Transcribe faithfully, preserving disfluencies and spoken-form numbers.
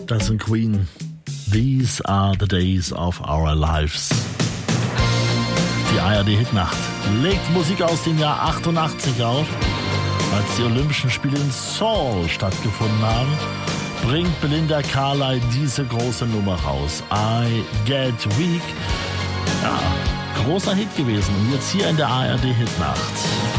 Das sind Queen. These are the days of our lives. Die A R D-Hitnacht legt Musik aus dem Jahr achtundachtzig auf. Als die Olympischen Spiele in Seoul stattgefunden haben, bringt Belinda Carlisle diese große Nummer raus. I Get Weak. Ja, großer Hit gewesen. Und jetzt hier in der A R D-Hitnacht.